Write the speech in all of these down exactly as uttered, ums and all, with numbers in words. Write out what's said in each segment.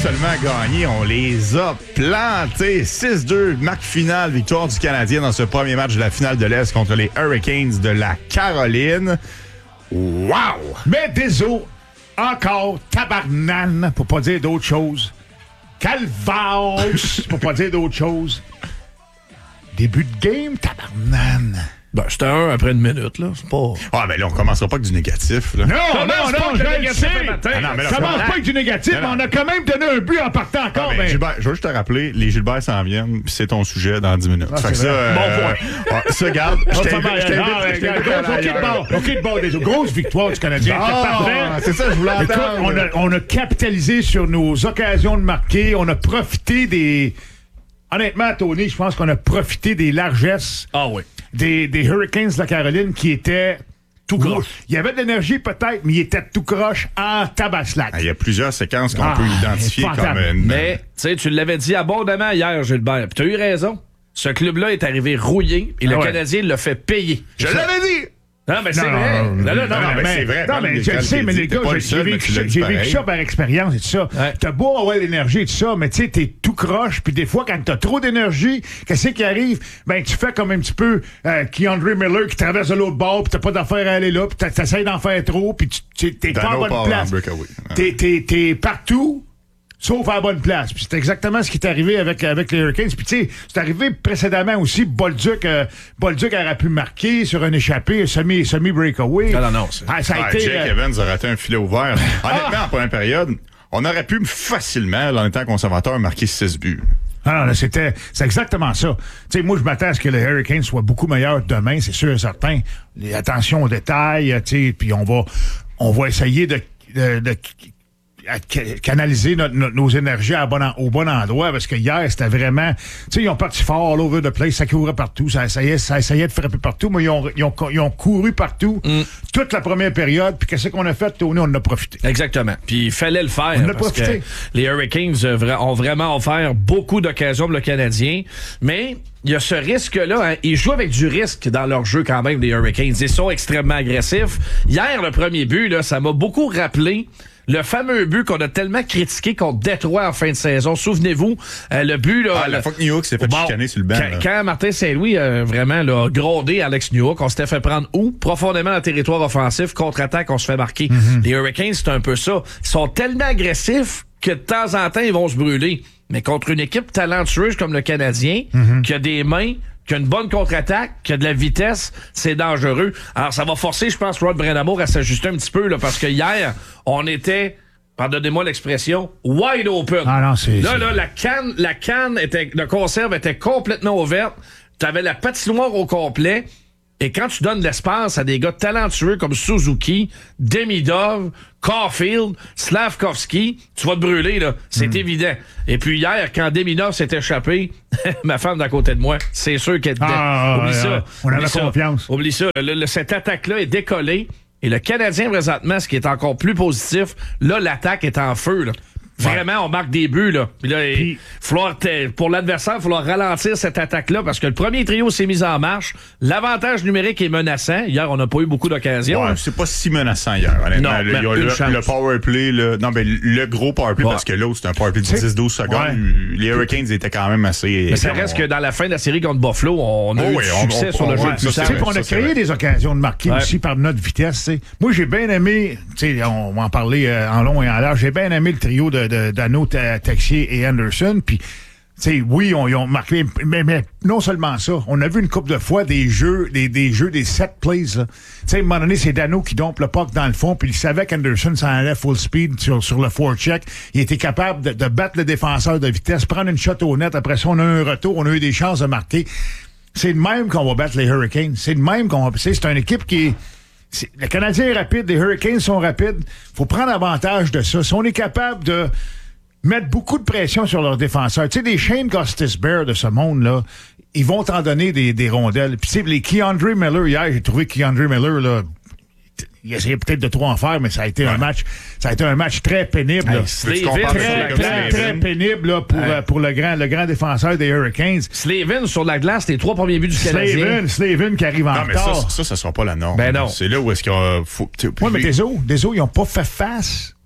seulement gagné, on les a plantés. six deux, marque finale, victoire du Canadien dans ce premier match de la finale de l'Est contre les Hurricanes de la Caroline. Wow! Mais désolé, encore tabarnane, pour pas dire d'autre chose. Calvados, pour pas dire d'autre chose. Début de game, tabarnane. Ben, c'était un après une minute, là. C'est pas. Ah, ben là, on commencera pas avec du négatif, là. Non, non, non, je le sais. Ah, non, mais là, Ça commence pas pas avec du négatif, non, non. mais on a quand même donné un but en partant encore. Ah, ben, mais... Gilbert, je veux juste te rappeler, les Gilbert s'en viennent, puis c'est ton sujet dans dix minutes. Ah, fait que ça, vrai. euh, Bon point. ouais, ça, garde. Je t'invite, je t'invite, je t'invite à aller OK de ailleurs. bord, OK de bord, des grosse victoire du Canadien. Ah, C'était parfait. c'est ça, je voulais Écoute, entendre. on a, on a capitalisé sur nos occasions de marquer. On a profité des... Honnêtement, Tony, je pense qu'on a profité des largesses Ah oui. des, des Hurricanes de la Caroline qui étaient tout croche. Il y avait de l'énergie peut-être, mais ils étaient tout croche en tabaslac. Ah, il y a plusieurs séquences qu'on Ah, peut identifier comme épouvantable. une... Mais, tu sais, tu l'avais dit abondamment hier, Gilbert. Puis t'as eu raison. Ce club-là est arrivé rouillé et Ah le ouais. Canadien l'a fait payer. Je l'avais dit! Non, mais c'est Non, vrai. non, Non, non, non, non, mais- mais c'est vrai. Non, Comme mais les je le gars sais, qui mais disent, les t'es gars, pas le j'ai seul, j'ai mais vécu, tu ça, l'as dit j'ai vécu pareil. ça par expérience et tout ça. Ouais. T'as beau avoir l'énergie et tout ça, mais tu sais, t'es tout croche, puis des fois, quand t'as trop d'énergie, qu'est-ce qui arrive? Ben, tu fais comme un petit peu euh, Keandre Miller qui traverse de l'autre bord, puis t'as pas d'affaire à aller là, puis t'essayes d'en faire trop, puis tu- tu t'es pas Dano en bonne part place. en breakaway. T'es, t'es, t'es partout, sauf à la bonne place. Puis c'est exactement ce qui est arrivé avec, avec les Hurricanes. Puis tu sais, c'est arrivé précédemment aussi. Bolduc, euh, Bolduc aurait pu marquer sur un échappé, semi, semi-breakaway. Non, non, non, c'est- Ah, ça a Ah, été... Jake euh, Evans a raté un filet ouvert. Honnêtement, en première période, on aurait pu facilement, en étant conservateur, marquer six buts. Ah non, là, c'était, c'est exactement ça. Tu sais, moi, je m'attends à ce que les Hurricanes soient beaucoup meilleurs demain, c'est sûr et certain. Les attention aux détails, tu sais, puis on va, on va essayer de, de, de à ca- canaliser notre- notre- nos énergies à bon en- au bon endroit, parce que hier, c'était vraiment... Tu sais, ils ont parti fort, all over the place, ça courait partout, ça essayait, ça essayait de frapper partout, mais ils ont, ils ont, ils ont couru partout toute la première période, puis qu'est-ce qu'on a fait, Tony? On en a profité. Exactement. Puis il fallait le faire. On a parce profité. que les Hurricanes euh, vra- ont vraiment offert beaucoup d'occasions pour le Canadien. Mais il y a ce risque-là. Hein. Ils jouent avec du risque dans leur jeu quand même, les Hurricanes. Ils sont extrêmement agressifs. Hier, le premier but, là, ça m'a beaucoup rappelé le fameux but qu'on a tellement critiqué contre Détroit en fin de saison. Souvenez-vous, euh, le but... Là, Ah, la le- fois que New York s'est fait Bon, chicaner sur le banc. Quand, là. quand Martin Saint-Louis a vraiment là, grondé Alex Newhook, on s'était fait prendre où? Profondément dans le territoire offensif, contre-attaque, on se fait marquer. Les Hurricanes, c'est un peu ça. Ils sont tellement agressifs que de temps en temps, ils vont se brûler. Mais contre une équipe talentueuse comme le Canadien, qui a des mains, qui a une bonne contre-attaque, qui a de la vitesse, c'est dangereux. Alors, ça va forcer, je pense, Rod Brennamour à s'ajuster un petit peu, là, parce que hier, on était... Pardonnez-moi l'expression, wide open. Ah non, c'est- Là, c'est- là, la canne, la canne était, de conserve était complètement ouverte. T'avais la patinoire au complet. Et quand tu donnes l'espace à des gars talentueux comme Suzuki, Demidov, Caulfield, Slavkovski, tu vas te brûler, là. C'est Hmm. évident. Et puis hier, quand Demidov s'est échappé, ma femme d'à côté de moi, c'est sûr qu'elle... Ah, oublie ouais, ça. ouais. On avait Oublie ça. confiance. Oublie ça. Le- le- cette attaque-là est décollée. Et le Canadien, présentement, ce qui est encore plus positif, là, l'attaque est en feu, là. Vraiment, on marque des buts, là. Puis là, il Puis- falloir t- pour l'adversaire, il va falloir ralentir cette attaque-là parce que le premier trio s'est mis en marche. L'avantage numérique est menaçant. Hier, on n'a pas eu beaucoup d'occasions. Ouais, hein. c'est pas si menaçant hier, honnêtement. Non, Le- mais il y a une le, chance. le power play, là, non, mais le gros power play, Ouais. parce que l'autre, c'était un power play de C'est- dix douze secondes. Ouais. Les Hurricanes étaient quand même assez... Mais ça reste que dans la fin de la série contre Buffalo, on a Oh eu oui, du on- succès on- sur le on- jeu ouais, de ça, c'est puissance. Tu sais, puis on ça, a c'est créé vrai. des occasions de marquer Ouais. aussi par notre vitesse. tu sais. Moi, j'ai bien aimé, tu sais, on va en parler euh, en long et en large, j'ai bien aimé le trio de, de, d'Anneau, Ta- Texier et Anderson. Puis, tu sais, oui, on, ils ont marqué, mais, mais non seulement ça. On a vu une couple de fois des jeux, des, des jeux, des set plays. là. Tu sais, à un moment donné, c'est Dano qui dompe le puck dans le fond, puis il savait qu'Anderson s'en allait full speed sur, sur le forecheck. Il était capable de, de battre le défenseur de vitesse, prendre une shot au net. Après ça, on a eu un retour, on a eu des chances de marquer. C'est de même qu'on va battre les Hurricanes. C'est de même qu'on va... tu sais, c'est une équipe qui est... c'est- le Canadien est rapide, les Hurricanes sont rapides. Faut prendre avantage de ça. Si on est capable de mettre beaucoup de pression sur leurs défenseurs, tu sais, des Shane Gostisbehere de ce monde-là, ils vont t'en donner des, des rondelles. Puis tu sais, les Keandre Miller, hier, j'ai trouvé Keandre Miller, là, il essayait peut-être de trop en faire, mais ça a été un match, ça a été un match très pénible. là. Hey, Slavin, compares sur ça la comme Très, glace. très, très pénible là, pour, Ouais. euh, pour le grand, le grand défenseur des Hurricanes. Slavin sur la glace, les trois premiers buts du Canadien. Slavin, Slavin qui arrive en Non, mais ça, retard. ça, ça sera pas la norme. Ben non. C'est là où est-ce qu'il y a... Faut, Oui, mais des autres, des autres, ils n'ont pas fait face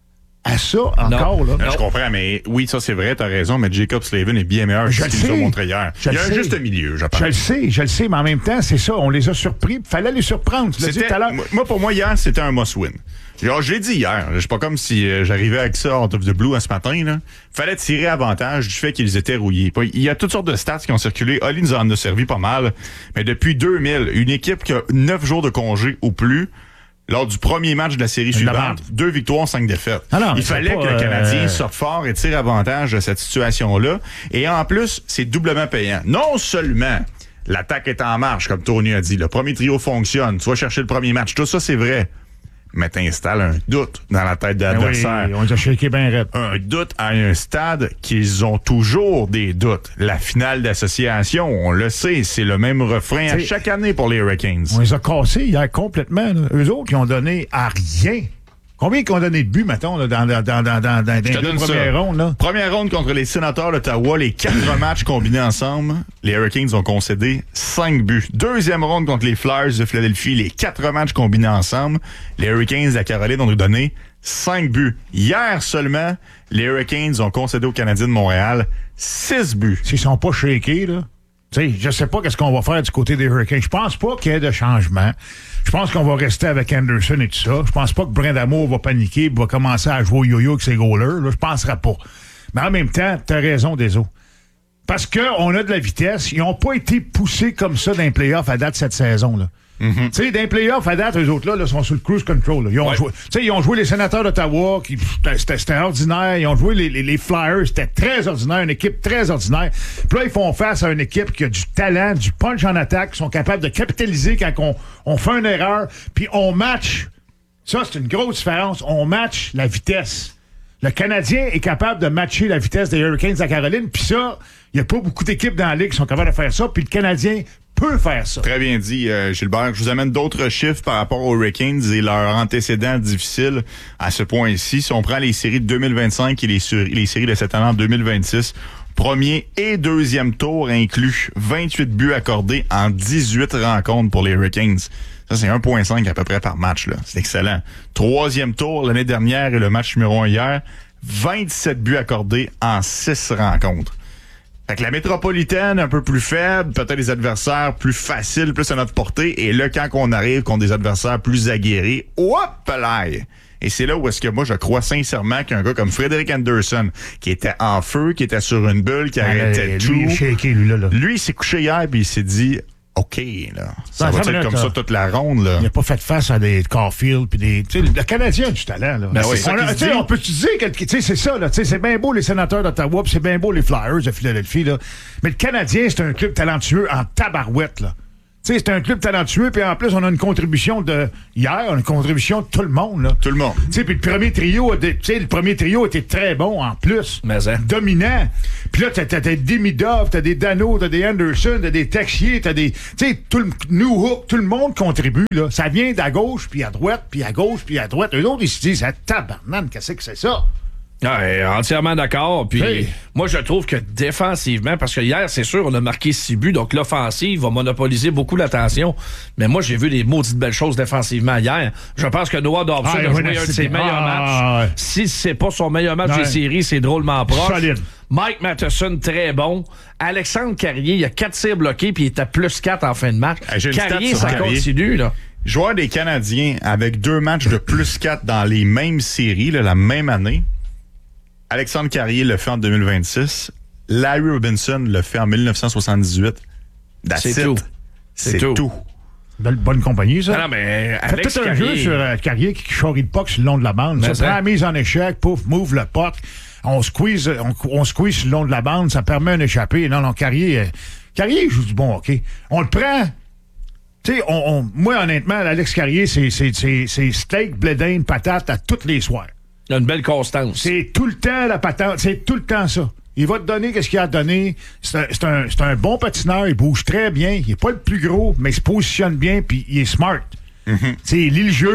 à ça encore. Non. Là. Non, je comprends, mais oui, ça c'est vrai, t'as raison, mais Jacob Slavin est bien meilleur que ce qu'ils nous ont montré hier. Je Il y a un sais. juste milieu, je pense. Je le sais, je le sais, mais en même temps, c'est ça, on les a surpris, il fallait les surprendre. Tu l'as dit tout à l'heure. Moi, pour moi, hier, c'était un must-win. Genre, je l'ai dit hier, je suis pas comme si euh, j'arrivais avec ça out of the blue ce matin. Là. Fallait tirer avantage du fait qu'ils étaient rouillés. Il y a toutes sortes de stats qui ont circulé. Oli nous en a servi pas mal, mais depuis deux mille, une équipe qui a neuf jours de congé ou plus, lors du premier match de la série La suivante, vente. deux victoires, cinq défaites. Ah non, Il fallait pas, que le Canadien euh... sorte fort et tire avantage de cette situation-là. Et en plus, c'est doublement payant. Non seulement l'attaque est en marche, comme Tony a dit, le premier trio fonctionne, tu vas chercher le premier match, tout ça c'est vrai. Mais t'installes un doute dans la tête de l'adversaire. Oui, on les a shaké bien raide. Un doute à un stade qu'ils ont toujours des doutes. La finale d'association, on le sait, c'est le même refrain à chaque année pour les Hurricanes. On les a cassés hier complètement. Là. Eux autres, ils ont donné à rien. Combien ils ont donné de buts, mettons, là, dans, dans, dans, dans, dans, dans les deux premières rondes? Là? Première ronde contre les Sénateurs d'Ottawa, les quatre matchs combinés ensemble, les Hurricanes ont concédé cinq buts. Deuxième ronde contre les Flyers de Philadelphie, les quatre matchs combinés ensemble, les Hurricanes de la Caroline ont donné cinq buts. Hier seulement, les Hurricanes ont concédé aux Canadiens de Montréal six buts. S'ils sont pas shakés, là, tu sais, je sais pas qu'est-ce qu'on va faire du côté des Hurricanes. Je pense pas qu'il y ait de changement. Je pense qu'on va rester avec Anderson et tout ça. Je pense pas que Brindamour va paniquer et va commencer à jouer au yo-yo avec ses goalers. Là, je penserais pas. Mais en même temps, t'as raison, Deso. Parce qu'on a de la vitesse. Ils ont pas été poussés comme ça dans les playoffs à date cette saison, là. Mm-hmm. Tu sais, dans les playoffs, à date, eux autres, là, là sont sur le cruise control. Là. Ils ont ouais. joué, tu sais, ils ont joué les Sénateurs d'Ottawa, qui, c'était, c'était ordinaire. Ils ont joué les, les, les Flyers, c'était très ordinaire, une équipe très ordinaire. Puis là, ils font face à une équipe qui a du talent, du punch en attaque, qui sont capables de capitaliser quand on, on fait une erreur, puis on match. Ça, c'est une grosse différence. On match la vitesse. Le Canadien est capable de matcher la vitesse des Hurricanes de la Caroline, puis ça, il n'y a pas beaucoup d'équipes dans la Ligue qui sont capables de faire ça, puis le Canadien peut faire ça. Très bien dit, euh, Gilbert. Je vous amène d'autres chiffres par rapport aux Hurricanes et leurs antécédents difficiles à ce point-ci. Si on prend les séries de deux mille vingt-cinq et les, sur- les séries de cette année en deux mille vingt-six, premier et deuxième tour inclus vingt-huit buts accordés en dix-huit rencontres pour les Hurricanes. Ça, c'est un virgule cinq à peu près par match, là. C'est excellent. Troisième tour l'année dernière et le match numéro un hier, vingt-sept buts accordés en six rencontres. Fait que la métropolitaine, un peu plus faible, peut-être des adversaires plus faciles, plus à notre portée. Et là, quand on arrive contre des adversaires plus aguerris, hop là! Et c'est là où est-ce que moi, je crois sincèrement qu'un gars comme Frederick Anderson, qui était en feu, qui était sur une bulle, qui arrêtait euh, tout. Lui, il est shaké, lui, là, là. Lui, il s'est couché hier et il s'est dit, OK, là, ça Ben, va ça être va comme être, ça là. toute la ronde, là. Il n'a pas fait face à des Caulfield puis des. Tu sais, le Canadien a du talent, là. Ben oui, on, c'est ça a- qu'il se tu sais, dit. on peut te dire que tu sais, c'est ça, là. Tu sais, c'est bien beau les Sénateurs d'Ottawa, puis c'est bien beau les Flyers de Philadelphie, là. Mais le Canadien, c'est un club talentueux en tabarouette, là. Tu sais, c'est un club talentueux, puis en plus, on a une contribution de. Hier, on a une contribution de tout le monde, là. Tout le monde. Tu sais, puis le premier trio, a des- tu sais, le premier trio était très bon en plus. Mais, hein. Dominant. Puis là, t'as, t'as, t'as des Midov, t'as des Dano, t'as des Anderson, t'as des Texier, t'as des. Tu sais, tout le New Hook, tout le monde contribue, là. Ça vient d'à gauche, puis à droite, puis à gauche, puis à droite. Eux autres, ils se disent, ah, tabarnane, qu'est-ce que c'est ça? Ouais, entièrement d'accord. Puis Hey. moi, je trouve que défensivement, parce que hier, c'est sûr, on a marqué six buts, donc l'offensive va monopoliser beaucoup l'attention. Mais moi, j'ai vu des maudites belles choses défensivement hier. Je pense que Noah Dobson Ah, a oui, joué mais un de c'est- ses meilleurs ah, matchs. ouais. Si c'est pas son meilleur match Ouais. des séries, c'est drôlement proche. Solide. Mike Matheson, très bon. Alexandre Carrier, il y a quatre tirs bloqués, puis il était plus quatre en fin de match. Ah, j'ai une stat Carrier, sur ça Carrier. continue, là. Joueur des Canadiens avec deux matchs de plus quatre dans les mêmes séries, là, la même année. Alexandre Carrier le fait en deux mille vingt-six. Larry Robinson le fait en dix-neuf cent soixante-dix-huit. That's C'est it. tout. C'est C'est tout. tout. Belle, bonne compagnie, ça. Ah non, mais Faites Alex tout un Carrier, jeu sur euh, Carrier qui charrie le puck sur le long de la bande. Mais Ça ça. prend la mise en échec, pouf, move le puck. On squeeze, on, on squeeze sur le long de la bande, ça permet un échappé. Non, non, Carrier, euh, Carrier il joue du bon hockey. On le prend. Tu sais, on, on- moi, honnêtement, Alex Carrier, c'est, c'est, c'est, c'est steak, bledin, patate à tous les soirs. il a une belle constance. C'est tout le temps la patente, c'est tout le temps ça. Il va te donner qu'est-ce qu'il a à donner. C'est un, c'est un, c'est un bon patineur, il bouge très bien. Il est pas le plus gros, mais il se positionne bien, puis il est smart. Tu sais, il lit le jeu,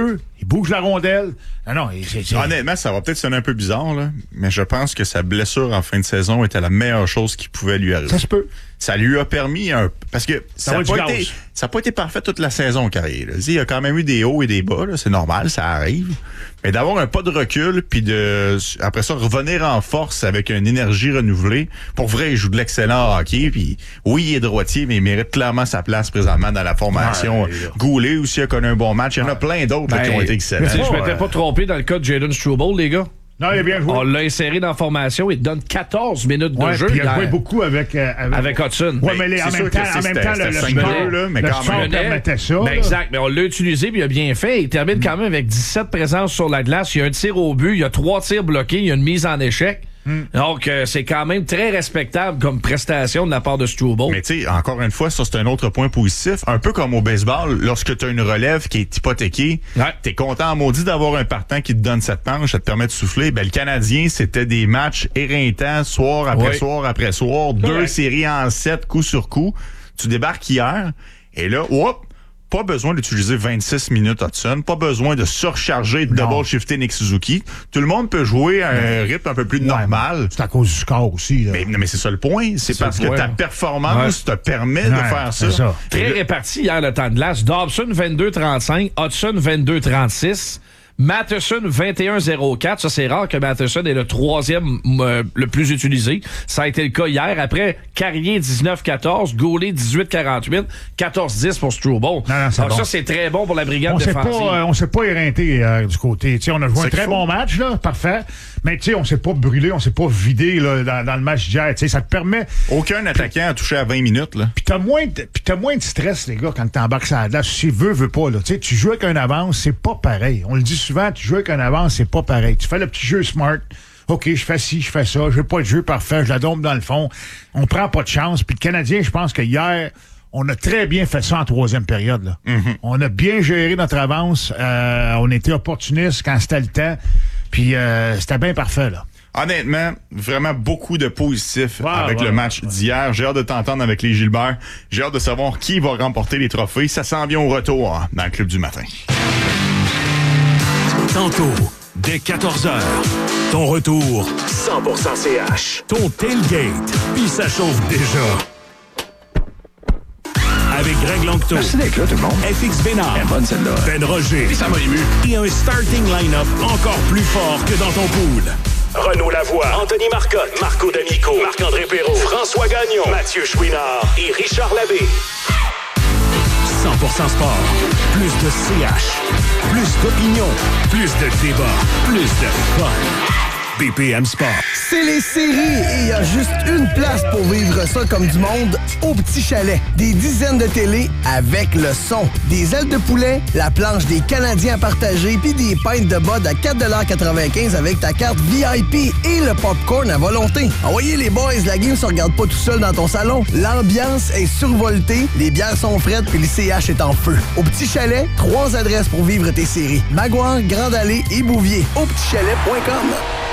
il bouge la rondelle. Non, non, c'est, c'est... Honnêtement, ça va peut-être sonner un peu bizarre, là, mais je pense que sa blessure en fin de saison était la meilleure chose qui pouvait lui arriver. Ça se peut. Ça lui a permis un... Parce que ça n'a pas, été... pas été parfait toute la saison, Carrier. Là. Il y a quand même eu des hauts et des bas, là. C'est normal, ça arrive. Mais d'avoir un pas de recul, puis de après ça, revenir en force avec une énergie renouvelée, pour vrai, il joue de l'excellent hockey, puis oui, il est droitier, mais il mérite clairement sa place présentement dans la formation. Ouais, Goulet aussi a connu un bon match. Il y en a plein d'autres ben, là, qui ont été excellents. Je ne m'étais pas trompé dans le cas de Jayden Struble, les gars. Non, il a bien joué. On l'a inséré dans la formation. Il donne quatorze minutes de ouais, jeu. Il a joué beaucoup avec, euh, avec... avec Hudson. Oui, mais les, en, même temps, en même temps, le, le sport, là, mais le quand sport même. permettait ça. Ben exact, mais on l'a utilisé puis il a bien fait. Il termine mm. quand même avec dix-sept présences sur la glace. Il y a un tir au but, il y a trois tirs bloqués, il y a une mise en échec. Mm. Donc, euh, c'est quand même très respectable comme prestation de la part de Struble. Mais tu sais, encore une fois, ça, c'est un autre point positif. Un peu comme au baseball, lorsque tu as une relève qui est hypothéquée, ouais. t'es content en maudit d'avoir un partant qui te donne cette planche, ça te permet de souffler. Ben, le Canadien, c'était des matchs éreintants, soir après oui. soir après soir, deux ouais. séries en sept, coup sur coup. Tu débarques hier, et là, hop! Pas besoin d'utiliser vingt-six minutes Hudson, pas besoin de surcharger, de double-shifter Nick Suzuki. Tout le monde peut jouer à un rythme un peu plus ouais, normal. C'est à cause du score aussi. Là. Mais, mais c'est ça le point. C'est, c'est parce que ta performance ouais. te permet ouais, de faire ça. ça. Très le... réparti hier le temps de glace. Dobson vingt-deux trente-cinq, Hudson vingt-deux trente-six. Matheson vingt et un zéro quatre, ça c'est rare que Matheson est le troisième euh, le plus utilisé. Ça a été le cas hier. Après, Carrier dix-neuf quatorze, Goulet dix-huit quarante-huit, quatorze dix pour Struble. Non, non, c'est Donc bon. Ça c'est très bon pour la brigade on défensive. Pas, euh, on s'est pas éreinté euh, du côté. T'sais, on a joué c'est un très bon match, là, parfait. Mais tu sais, on s'est pas brûlé, on s'est pas vidé là, dans, dans le match d'hier. Ça te permet. Aucun attaquant a touché à vingt minutes. Là. Puis t'as moins de, puis t'as moins de stress, les gars, quand t'embarques sur la glace. Si tu veux, veux pas. Là. Tu joues avec un avance, c'est pas pareil. On le dit souvent, tu joues avec un avance, c'est pas pareil. Tu fais le petit jeu smart. OK, je fais ci, je fais ça. Je veux pas de jeu parfait, je la dompe dans le fond. On prend pas de chance. Puis le Canadien, je pense que hier, on a très bien fait ça en troisième période. Là. Mm-hmm. On a bien géré notre avance. Euh, on était opportuniste quand c'était le temps. Puis euh, c'était bien parfait, là. Honnêtement, vraiment beaucoup de positifs wow, avec wow, le match wow. d'hier. J'ai hâte de t'entendre avec les Gilbert. J'ai hâte de savoir qui va remporter les trophées. Ça s'en vient au retour hein, dans le Club du matin. Tantôt, dès quatorze heures, ton retour cent pour cent C H. Ton tailgate, puis ça chauffe déjà. Avec Greg Langto. Merci d'être là, tout le monde. F X Bénard. Elle est bonne, celle-là. Ben Roger. Et ça m'a ému. Et un starting line-up encore plus fort que dans ton pool. Renaud Lavoie, Anthony Marcotte, Marco D'Amico, Marc-André Perrault, François Gagnon, Mathieu Chouinard et Richard Labbé. cent pour cent sport. Plus de C H. Plus d'opinion. Plus de débat. Plus de fun. B P M Sport. C'est les séries et il y a juste une place pour vivre ça comme du monde au Petit Chalet. Des dizaines de télés avec le son. Des ailes de poulet, la planche des Canadiens à partager puis des pintes de bud à quatre dollars quatre-vingt-quinze avec ta carte V I P et le popcorn à volonté. Envoyez les boys, la game se regarde pas tout seul dans ton salon. L'ambiance est survoltée, les bières sont frettes puis le C H est en feu. Au Petit Chalet, trois adresses pour vivre tes séries. Maguire, Grande Allée et Bouvier. Au petit chalet point com.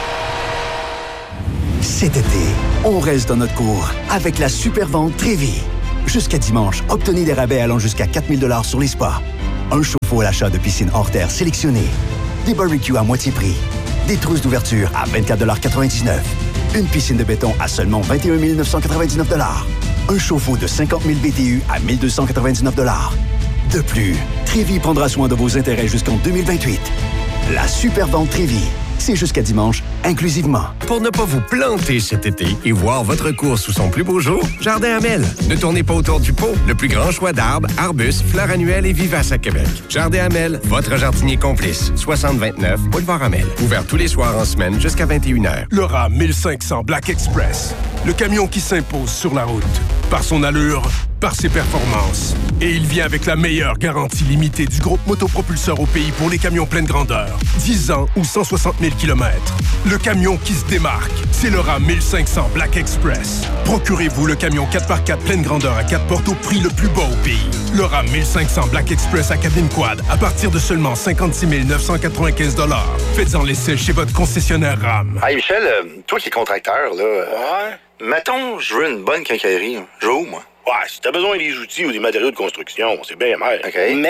Cet été, on reste dans notre cour avec la super vente Trévis. Jusqu'à dimanche, obtenez des rabais allant jusqu'à quatre mille dollars sur les spas. Un chauffe-eau à l'achat de piscine hors terre sélectionnée. Des barbecues à moitié prix. Des trousses d'ouverture à vingt-quatre dollars quatre-vingt-dix-neuf. Une piscine de béton à seulement vingt et un mille neuf cent quatre-vingt-dix-neuf dollars. Un chauffe-eau de cinquante mille B T U à mille deux cent quatre-vingt-dix-neuf dollars. De plus, Trévis prendra soin de vos intérêts jusqu'en deux mille vingt-huit. La super vente Trévis. C'est jusqu'à dimanche, inclusivement. Pour ne pas vous planter cet été et voir votre course sous son plus beau jour, Jardin Hamel. Ne tournez pas autour du pot. Le plus grand choix d'arbres, arbustes, fleurs annuelles et vivaces à Québec. Jardin Hamel, votre jardinier complice. soixante vingt-neuf, Boulevard Hamel. Ouvert tous les soirs en semaine jusqu'à vingt et une heures. Le RAM mille cinq cents Black Express. Le camion qui s'impose sur la route. Par son allure, par ses performances. Et il vient avec la meilleure garantie limitée du groupe motopropulseur au pays pour les camions pleine grandeur. dix ans ou cent soixante mille kilomètres. Le camion qui se démarque, c'est le RAM mille cinq cents Black Express. Procurez-vous le camion quatre par quatre pleine grandeur à quatre portes au prix le plus bas au pays. Le RAM mille cinq cents Black Express à cabine quad à partir de seulement cinquante-six mille neuf cent quatre-vingt-quinze dollars. Faites-en l'essai chez votre concessionnaire RAM. Hey Michel, euh, toi qui es contracteur, là... Euh, ouais? Mettons, je veux une bonne quincaillerie. Je veux où, moi? Ouais, si t'as besoin des outils ou des matériaux de construction, c'est bien mal. OK. Mais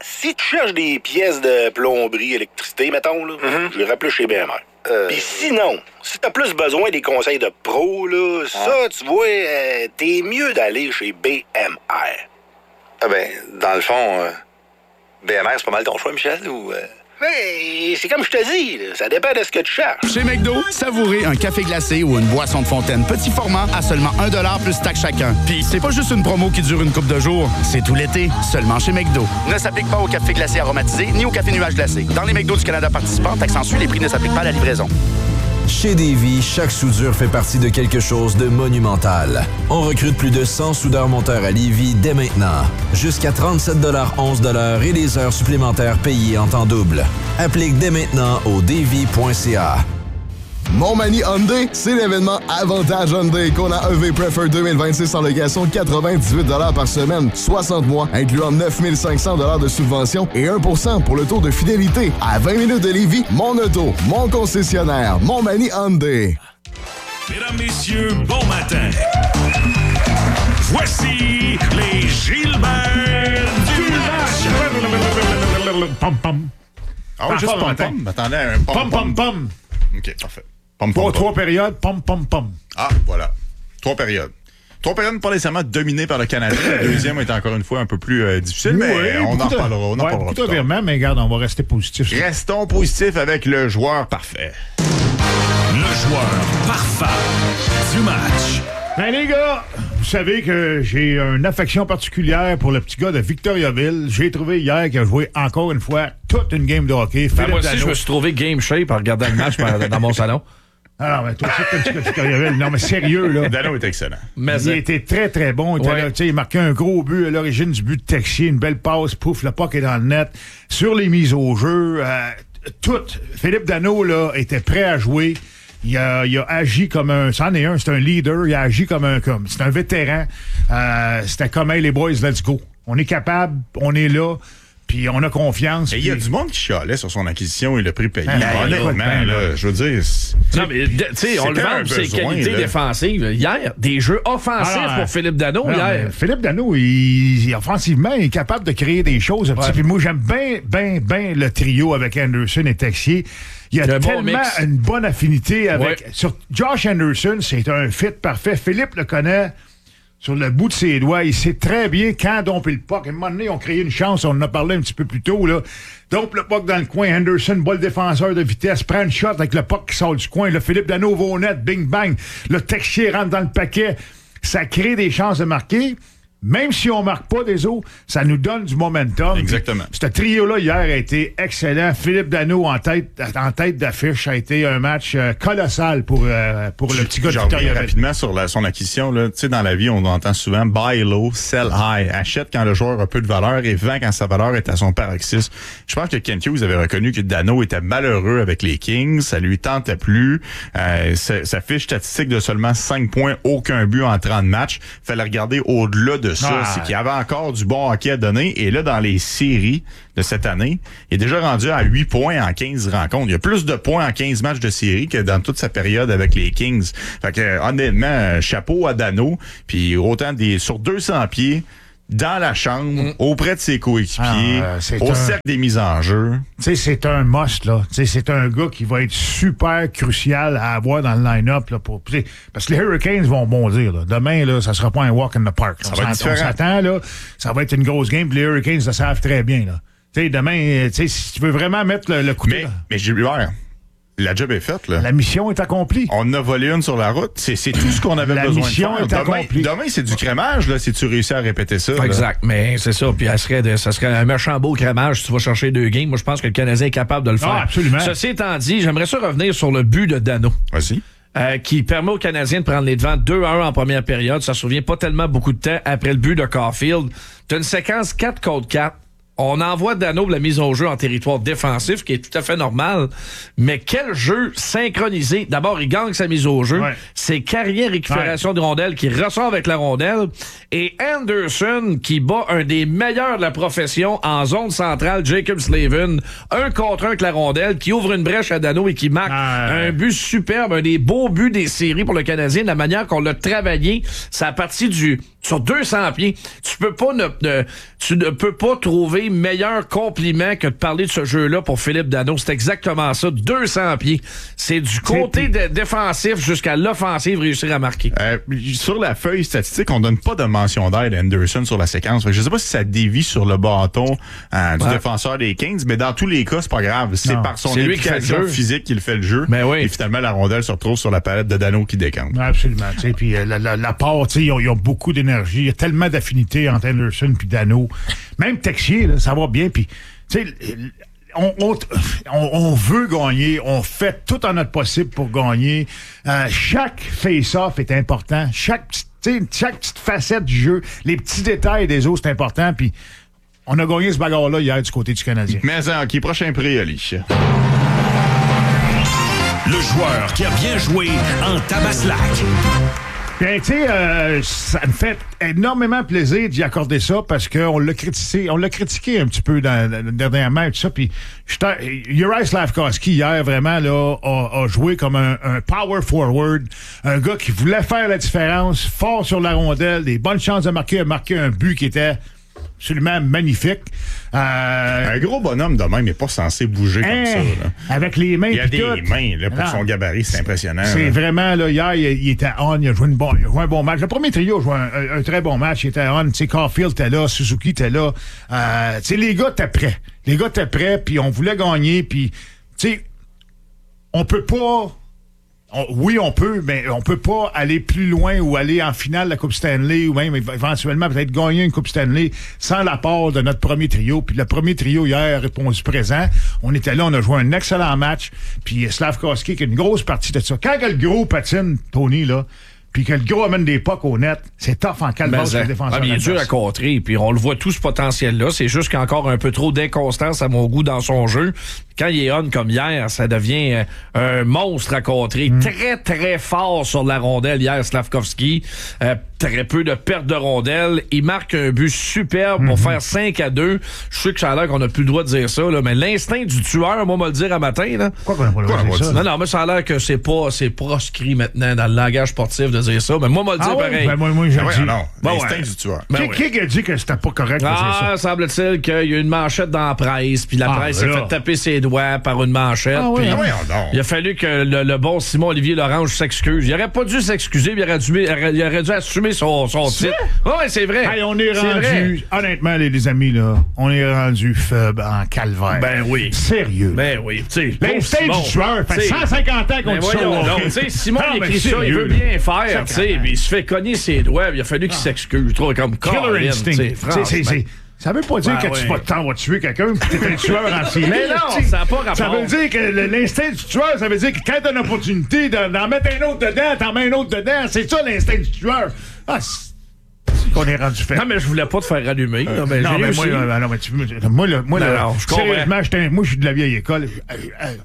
si tu cherches des pièces de plomberie, électricité, mettons, là, mm-hmm. je vais rappeler chez B M R. Euh... Puis sinon, si t'as plus besoin des conseils de pro, là, ça, ah. tu vois, euh, t'es mieux d'aller chez B M R. Ah ben, dans le fond, euh, B M R, c'est pas mal ton choix, Michel, ou... Euh... Mais c'est comme je te dis, là, ça dépend de ce que tu cherches. Chez McDo, savourez un café glacé ou une boisson de fontaine petit format à seulement un dollar plus taxe chacun. Puis c'est pas juste une promo qui dure une couple de jours, c'est tout l'été, seulement chez McDo. Ne s'applique pas au café glacé aromatisé ni au café nuage glacé. Dans les McDo du Canada participants, taxe en sus, les prix ne s'appliquent pas à la livraison. Chez Davy, chaque soudure fait partie de quelque chose de monumental. On recrute plus de cent soudeurs-monteurs à Lévis dès maintenant. Jusqu'à trente-sept dollars onze de l'heure et des heures supplémentaires payées en temps double. Applique dès maintenant au davy point c a. Montmagny Hyundai, c'est l'événement Avantage Hyundai qu'on a E V Prefer deux mille vingt-six en location quatre-vingt-dix-huit dollars par semaine, soixante mois, incluant neuf mille cinq cents dollars de subvention et un pour cent pour le taux de fidélité. À vingt minutes de Lévis, mon auto, mon concessionnaire, Montmagny Hyundai. Mesdames, messieurs, bon matin. Voici les Gilbert du match. Pom pom. Ah oui, juste pom pom. Attendez, un pom pom pom. OK, parfait. Pom, pom, Pas pom. trois périodes, pom, pom, pom. Ah, voilà. Trois périodes. Trois périodes pas nécessairement dominées par le Canadien. La deuxième est encore une fois un peu plus euh, difficile, oui, mais on en parlera. On en ouais, parlera beaucoup de mais regarde, on va rester positif. Restons positifs avec le joueur parfait. Le joueur parfait du match. Ben les gars, vous savez que j'ai une affection particulière pour le petit gars de Victoriaville. J'ai trouvé hier qu'il a joué encore une fois toute une game de hockey. Ben moi aussi, Dano. Je me suis trouvé game shape en regardant le match dans mon salon. Ah non, mais toi aussi, t'es un petit gars de Victoriaville. Non, mais sérieux, là. Dano est excellent. Mais il était très, très bon. Il, ouais. était, il marquait un gros but à l'origine du but de Texier, une belle passe, pouf, le puck est dans le net. Sur les mises au jeu, euh, tout. Philippe Dano, là, était prêt à jouer. Il a, il a agi comme un... C'en est un, c'est un leader. Il a agi comme un... Comme, c'est un vétéran. Euh, c'était comme, hey, les boys, let's go. On est capable, on est là, puis on a confiance. Et il puis... y a du monde qui chialait sur son acquisition et le prix payé. Ah, honnêtement, là, là, je veux dire... Non, mais, tu sais, on le vend pour ses qualités là. défensives. Hier, des jeux offensifs ah, pour Philippe Dano, non, hier. Philippe Dano, il, il, offensivement, il est capable de créer des choses. Ouais. Puis moi, j'aime bien, bien, bien le trio avec Anderson et Texier. Il y a tellement bon une bonne affinité avec... Ouais. Sur Josh Anderson, c'est un fit parfait. Philippe le connaît sur le bout de ses doigts. Il sait très bien quand domper le puck. À un moment donné, ils ont créé une chance. On en a parlé un petit peu plus tôt. Là. Dompe le puck dans le coin. Anderson, bas le défenseur de vitesse. Prend une shot avec le puck qui sort du coin. Le Philippe Dano va au net. Bing, bang. Le Texier rentre dans le paquet. Ça crée des chances de marquer. Même si on ne marque pas des eaux, ça nous donne du momentum. Exactement. Ce trio-là, hier, a été excellent. Philippe Dano en tête, en tête d'affiche, ça a été un match euh, colossal pour, euh, pour le petit gars de Victoriaville. Rapidement sur la, son acquisition, tu sais, dans la vie, on entend souvent buy low, sell high. Achète quand le joueur a peu de valeur et vend quand sa valeur est à son paroxysme. Je pense que Kent Hughes avait reconnu que Dano était malheureux avec les Kings. Ça lui tentait plus. Euh, sa, sa fiche statistique de seulement cinq points, aucun but en trente matchs. Fallait regarder au-delà de ça, ah. c'est qu'il y avait encore du bon hockey à donner. Et là, dans les séries de cette année, il est déjà rendu à huit points en quinze rencontres. Il y a plus de points en quinze matchs de série que dans toute sa période avec les Kings. Fait que, honnêtement, chapeau à Dano. Puis autant des sur deux cents pieds, dans la chambre, mm. auprès de ses coéquipiers, ah, euh, au un... cercle des mises en jeu. Tu sais, c'est un must, là. Tu sais, c'est un gars qui va être super crucial à avoir dans le line-up, là, pour, parce que les Hurricanes vont bondir, là. Demain, là, ça sera pas un walk in the park. Ça on va être différent. On s'attend, là. Ça va être une grosse game, puis les Hurricanes le savent très bien, là. Tu sais, demain, tu sais, si tu veux vraiment mettre le, le couteau... Mais, mais j'ai eu l'air. La job est faite, là. La mission est accomplie. On a volé une sur la route. C'est, c'est tout ce qu'on avait la besoin de faire. La mission est demain, accomplie. Demain, c'est du crémage, là, si tu réussis à répéter ça. Exact. Là. Mais c'est ça. Puis, ça serait, de, ça serait un méchant beau crémage si tu vas chercher deux games. Moi, je pense que le Canadien est capable de le faire. Ah, absolument. Ceci étant dit, j'aimerais ça revenir sur le but de Dano. Vas-y. Euh, qui permet aux Canadiens de prendre les devants deux à un en première période. Ça se souvient pas tellement beaucoup de temps après le but de Caulfield. T'as une séquence quatre contre quatre. On envoie Dano de la mise au jeu en territoire défensif, qui est tout à fait normal. Mais quel jeu synchronisé. D'abord, il gagne sa mise au jeu. Ouais. C'est carrière récupération ouais. de rondelle qui ressort avec la rondelle. Et Anderson qui bat un des meilleurs de la profession en zone centrale, Jacob Slavin. Un contre un avec la rondelle, qui ouvre une brèche à Dano et qui marque ah, un but superbe, un des beaux buts des séries pour le Canadien. La manière qu'on l'a travaillé, ça a parti du... Sur deux cents pieds, tu peux pas ne, ne, tu ne peux pas trouver trouvé meilleur compliment que de parler de ce jeu-là pour Philippe Danault. C'est exactement ça, deux cents pieds. C'est du côté de, défensif jusqu'à l'offensive réussir à marquer. Euh, sur la feuille statistique, on donne pas de mention d'aide à Anderson sur la séquence. Je sais pas si ça dévie sur le bâton euh, du ouais. défenseur des Kings, mais dans tous les cas, c'est pas grave. C'est non. par son c'est implication physique qu'il fait le jeu. Mais oui. Et finalement, la rondelle se retrouve sur la palette de Danault qui décante. Absolument. Puis euh, la, la, la part, ils ont, ils ont beaucoup d'énergie. Il y a tellement d'affinités entre Anderson puis Danault. Même Texier, là, ça va bien. Puis, tu sais, on, on, on, on veut gagner. On fait tout en notre possible pour gagner. Euh, chaque face-off est important. Chaque, chaque petite facette du jeu, les petits détails des autres, c'est important. Puis, on a gagné ce bagarre-là hier du côté du Canadien. Mais en qui prochain prix, Ali? Le joueur qui a bien joué en Tabaslac. Bien, tu sais, euh, ça me fait énormément plaisir d'y accorder ça parce qu'on l'a critiqué, on l'a critiqué un petit peu dans, dans le dernier match, tout ça. Puis, Juraj Slafkovský hier vraiment là a, a joué comme un, un power forward, un gars qui voulait faire la différence, fort sur la rondelle, des bonnes chances de marquer, a marqué un but qui était absolument magnifique. Euh, un gros bonhomme de même n'est pas censé bouger hein, comme ça. Là. Avec les mains. Il y a des tout. mains là, pour non, son gabarit, c'est impressionnant. C'est là. Vraiment, là, hier, il, il était on, il a, joué une bon, il a joué un bon match. Le premier trio a joué un, un, un très bon match, il était on. Tu sais, Caulfield était là, Suzuki était là. Euh, tu sais, les gars étaient prêts. Les gars étaient prêts, puis on voulait gagner, puis, tu sais, on peut pas... On, oui, on peut, mais on peut pas aller plus loin ou aller en finale de la Coupe Stanley ou même éventuellement peut-être gagner une Coupe Stanley sans l'apport de notre premier trio. Puis le premier trio hier a répondu présent. On était là, on a joué un excellent match. Puis Slafkovský qui a une grosse partie de ça. Quand le gros patine, Tony, là, puis que le gros amène des pucks au net, c'est tough en calvasse le défenseur. Ah, il est dur à contrer, puis on le voit tout ce potentiel-là. C'est juste qu'il y a encore un peu trop d'inconstance à mon goût dans son jeu. Quand il est on comme hier, ça devient euh, un monstre à contrer. Mm. Très, très fort sur la rondelle hier, Slafkovský. Euh, très peu de pertes de rondelle. Il marque un but superbe mm-hmm. pour faire cinq à deux. Je sais que ça a l'air qu'on n'a plus le droit de dire ça, là, mais l'instinct du tueur, moi, on va le dire à matin. Là. Pourquoi qu'on n'a pas le droit de dire ça? Non, non, mais ça a l'air que c'est pas c'est proscrit maintenant dans le langage sportif de dire ça. Mais moi, moi, le dire ah pareil. Oui? Ben, moi, moi, j'ai ah ouais, dit. non, l'instinct ouais. du tueur. Ben qui, ouais. qui a dit que c'était pas correct de ah, dire ça? semble-t-il qu'il y a une manchette dans la presse, puis la ah, presse s'est fait taper ses doigts par une manchette. Ah, oui. Puis ah, oui, oh, il a fallu que le, le bon Simon-Olivier Lorange s'excuse. Il aurait pas dû s'excuser, mais il aurait dû, il aurait dû assumer son, son titre. Oui, c'est vrai. Hey, on est rendu, honnêtement, les, les amis, là, on est rendu faible en calvaire. Ben oui. Sérieux. Ben oui. L'instinct du tueur fait cent cinquante ans qu'on dit ça. Simon, non, il écrit ça, il veut bien faire, tu sais, il se fait cogner ses doigts, il a fallu qu'il s'excuse. Trop comme Killer instinct. Ça veut pas dire ben que ouais. tu vas t'en vas tuer quelqu'un que t'es un tueur en série. Mais non, ça n'a pas rapport. Ça veut dire que le, l'instinct du tueur, ça veut dire que quand t'as une opportunité d'en mettre un autre dedans, t'en mets un autre dedans. C'est ça l'instinct du tueur. Ah, c'est qu'on est rendu fait. Non, mais je voulais pas te faire allumer. Euh, non, mais, non, mais moi, euh, non, mais tu, moi, le, moi, non, le, non, je sérieusement, moi, je suis de la vieille école. Euh, euh,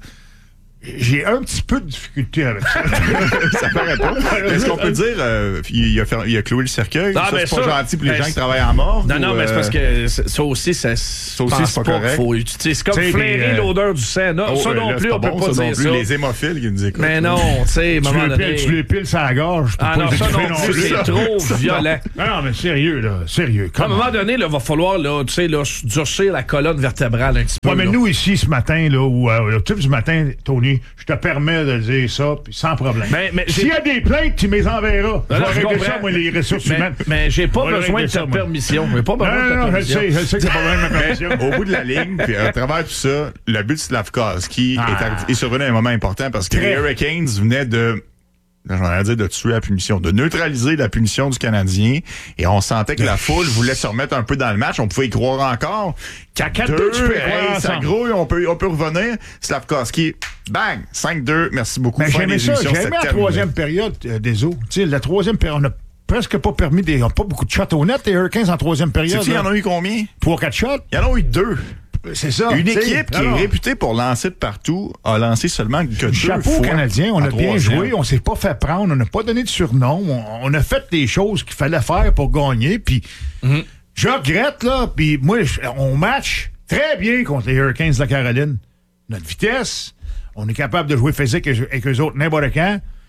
J'ai un petit peu de difficulté avec ça. Ça paraît pas. Est-ce qu'on peut dire euh, il, a fait, il a cloué le cercueil? Ah, ça, ben c'est ça, pas gentil pour les ben gens qui travaillent en mort? Non, non, ou, mais c'est euh... parce que ça aussi, ça, ça aussi, c'est pas, pas correct. Faut, c'est comme t'sais, flairer euh... l'odeur du sang. Non, oh, ça non là, plus, on bon, peut pas ça dire non plus. ça. Les hémophiles qui nous écoutent. Mais non, tu sais, à un moment donné... Tu lui piles sur la gorge. Ah non, ça non plus, c'est trop violent. Non, mais sérieux, là, sérieux. À un moment donné, il va falloir, tu sais, durcir la colonne vertébrale un petit peu. Ouais, mais nous, ici, ce matin, là, ou le type du matin, Tony, je te permets de dire ça, puis sans problème. Mais, mais s'il y a des plaintes, tu me les enverras. Je vais régler ça, moi, les ressources mais, humaines. Mais j'ai pas besoin de ta permission. J'ai pas besoin de ta permission. Non, non, je sais, je sais que t'as pas besoin de ma permission. Au bout de la ligne, puis à travers tout ça, le but de Slafkovský ah. est, est survenu à un moment important parce que Très. les Hurricanes venaient de... J'en ai dire de tuer la punition, de neutraliser la punition du Canadien. Et on sentait que la foule voulait se remettre un peu dans le match. On pouvait y croire encore. quatre deux, hey, ça grouille, on peut, on peut revenir. Slafkovský, bang, cinq deux, merci beaucoup. Mais j'aimais ça, j'aimais la troisième période euh, des eaux. Tu sais, la troisième période, on a presque pas permis des... On n'a pas beaucoup de shots au net, les Hurricanes en troisième période. Tu sais, il y en a eu combien? Trois, quatre shots? Il y en a eu deux. C'est ça. Une équipe qui alors, est réputée pour lancer de partout a lancé seulement que deux chapeau fois. Canadien, on a bien joué, on s'est pas fait prendre, on n'a pas donné de surnom, on, on a fait des choses qu'il fallait faire pour gagner, puis mm-hmm. je regrette, là, puis moi, on match très bien contre les Hurricanes de la Caroline. Notre vitesse, on est capable de jouer physique avec eux autres n'importe quand.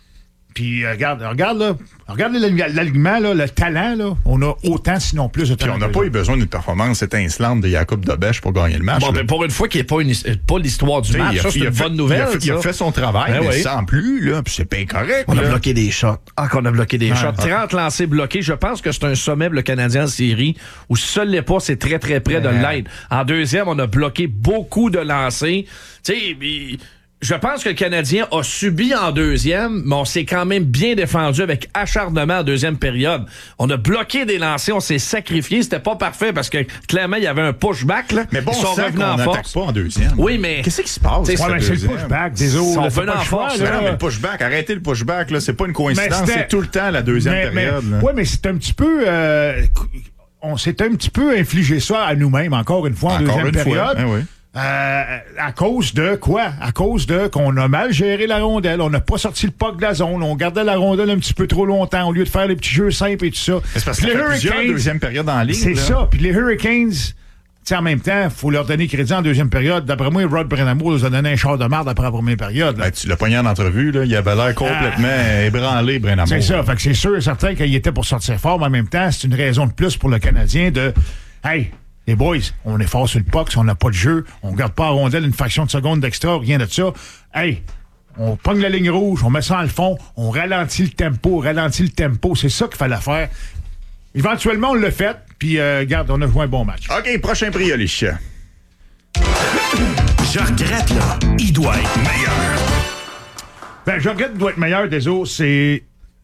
Puis euh, regarde, regarde là, regarde l'alignement, là, le talent, là, on a autant, sinon plus de talent. Puis on n'a pas eu besoin d'une performance étincelante de Jacob Dobèche pour gagner le match. Bon, mais pour une fois qu'il n'y ait pas, une, pas l'histoire du T'sais, match, il a, ça, c'est il a une fait, bonne nouvelle. Il a fait, il a fait son travail, ben mais oui. sans plus, là, puis c'est pas incorrect. On là. a bloqué des shots. Ah, qu'on a bloqué des ouais. shots. trente lancés bloqués. Je pense que c'est un sommet pour le Canadien en série où si ça ne l'est pas, c'est très, très près ouais. de l'être. En deuxième, on a bloqué beaucoup de lancers. Tu sais, je pense que le Canadien a subi en deuxième, mais on s'est quand même bien défendu avec acharnement en deuxième période. On a bloqué des lancers, on s'est sacrifié. C'était pas parfait parce que clairement, il y avait un pushback. Là. Mais bon, ils sont on revenus en n'attaque pas en deuxième. Oui, mais... Qu'est-ce qui se passe? Ouais, mais c'est le pushback. Des autres, ils sont venus en force. Là. Non, mais le pushback, arrêtez le pushback. Là. C'est pas une coïncidence, c'est tout le temps la deuxième mais, période. Oui, mais c'est un petit peu... Euh, on s'est un petit peu infligé ça à nous-mêmes, encore une fois, en encore deuxième une période. Fois. Eh oui. Euh, à cause de quoi? À cause de qu'on a mal géré la rondelle. On n'a pas sorti le puck de la zone. On gardait la rondelle un petit peu trop longtemps au lieu de faire les petits jeux simples et tout ça. C'est parce que ça fait plusieurs deuxième période en ligne. C'est là. ça. Puis les Hurricanes, t'sais, en même temps, il faut leur donner crédit en deuxième période. D'après moi, Rod Brennamo nous a donné un char de marde après la première période. Ben, tu l'as pogné en entrevue, là. Il avait l'air complètement ah. ébranlé, Brennamo. C'est ça. Fait que c'est sûr et certain qu'il était pour sortir fort, mais en même temps, c'est une raison de plus pour le Canadien de... Hey, les boys, on est fort sur le puck, si on n'a pas de jeu, on garde pas à rondelle une fraction de seconde d'extra, rien de ça. Hey, on pogne la ligne rouge, on met ça dans le fond, on ralentit le tempo, ralentit le tempo. C'est ça qu'il fallait faire. Éventuellement, on l'a fait, puis euh, regarde, on a joué un bon match. OK, prochain prix, Oli. Je regrette, là. Il doit être meilleur. Ben, je regrette, il doit être meilleur des autres. C'est...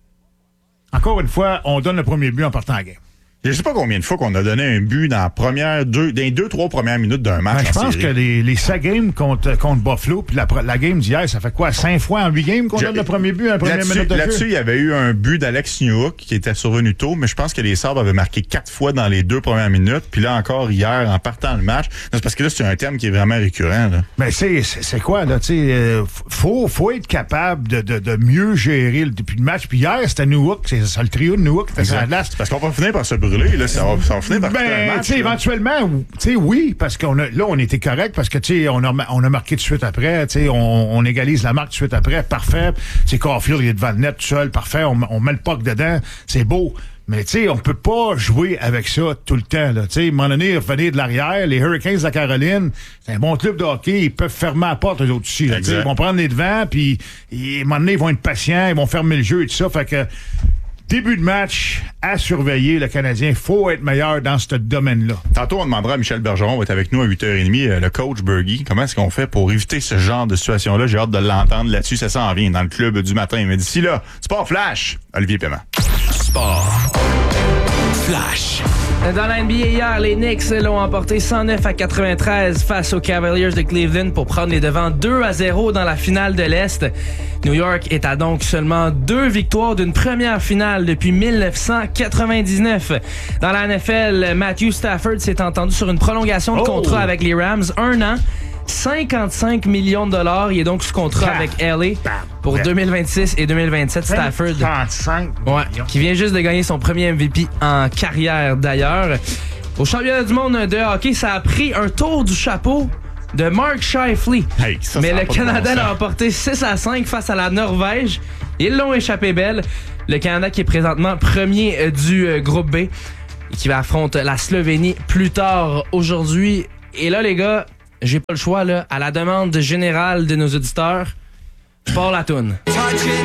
Encore une fois, on donne le premier but en partant à la game. Je sais pas combien de fois qu'on a donné un but dans, la première deux, dans les deux, trois premières minutes d'un match. Ben, je pense série. que les, les cinq games contre, contre Buffalo, puis la, la game d'hier, ça fait quoi? Cinq fois en huit games qu'on je, donne le premier but, la première minute de jeu? Là-dessus, il y avait eu un but d'Alex Newhook qui était survenu tôt, mais je pense que les Sabres avaient marqué quatre fois dans les deux premières minutes. Puis là, encore hier, en partant le match. C'est parce que là, c'est un terme qui est vraiment récurrent. Là. Mais c'est, c'est, c'est quoi, là? Tu sais, euh, faut, faut être capable de, de, de mieux gérer le début de match. Puis hier, c'était Newhook, c'est ça, le trio de Newhook, c'était ça. Parce qu'on va finir par se brûler, là. Ça va, ça va finir par ben, tu sais, éventuellement, tu sais, oui, parce qu'on a, là, on était correct, parce que, tu sais, on a, on a marqué tout de suite après, tu sais, on, on égalise la marque tout de suite après, parfait. Tu sais, Caulfield, il est devant le net tout seul, parfait, on, on met le puck dedans, c'est beau. Mais, tu sais, on peut pas jouer avec ça tout le temps, là. Tu sais, à un moment donné, revenir de l'arrière, les Hurricanes de la Caroline, c'est un bon club de hockey, ils peuvent fermer la porte, eux autres aussi, là. Ils vont prendre les devants, puis, à un moment donné, ils vont être patients, ils vont fermer le jeu et tout ça, fait que, début de match à surveiller, le Canadien. Il faut être meilleur dans ce domaine-là. Tantôt, on demandera à Michel Bergeron, on va être avec nous à huit heures trente, le coach Bergie. Comment est-ce qu'on fait pour éviter ce genre de situation-là? J'ai hâte de l'entendre là-dessus. Ça s'en vient dans le club du matin. Mais d'ici là, Sport Flash, Olivier Paiement. Sport Flash. Dans la N B A hier, les Knicks l'ont emporté cent neuf à quatre-vingt-treize face aux Cavaliers de Cleveland pour prendre les devants deux à zéro dans la finale de l'Est. New York est à donc seulement deux victoires d'une première finale depuis dix-neuf cent quatre-vingt-dix-neuf. Dans la N F L, Matthew Stafford s'est entendu sur une prolongation de oh. contrat avec les Rams, un an. cinquante-cinq millions de dollars. Il est donc sous contrat ah, avec L A pour deux mille vingt-six et deux mille vingt-sept. Stafford, cinquante-cinq ouais, qui vient juste de gagner son premier M V P en carrière d'ailleurs. Au championnat du monde de hockey, ça a pris un tour du chapeau de Mark Scheifele. Hey, ça, mais ça le Canada l'a emporté six à cinq face à la Norvège. Ils l'ont échappé belle. Le Canada qui est présentement premier du groupe B et qui va affronter la Slovénie plus tard aujourd'hui. Et là, les gars, j'ai pas le choix, là. À la demande générale de nos auditeurs, je pars la toune.